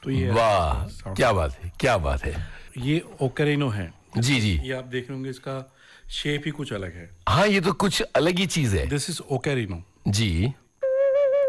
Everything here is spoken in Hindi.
तो ये वाह, क्या बात है, क्या बात है। ये ओकेरिनो है जी जी, ये आप देख रहे होंगे, इसका शेप ही कुछ अलग है। हाँ ये तो कुछ अलग ही चीज है। This is ओकेरिनो। जी